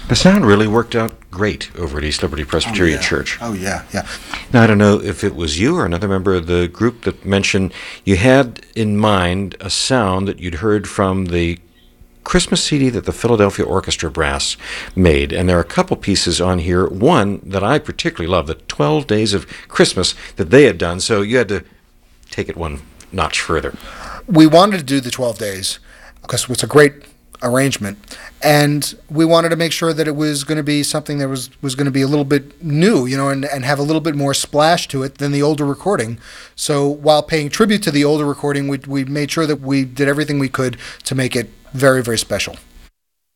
The sound really worked out great over at East Liberty Presbyterian Oh, yeah. Church. Oh, yeah, yeah. Now, I don't know if it was you or another member of the group that mentioned you had in mind a sound that you'd heard from the Christmas CD that the Philadelphia Orchestra Brass made. And there are a couple pieces on here. One that I particularly love, the 12 Days of Christmas that they had done. So you had to take it one notch further. We wanted to do the 12 days because it's a great arrangement, and we wanted to make sure that it was going to be something that was going to be a little bit new, and have a little bit more splash to it than the older recording. So while paying tribute to the older recording, we made sure that we did everything we could to make it very, very special.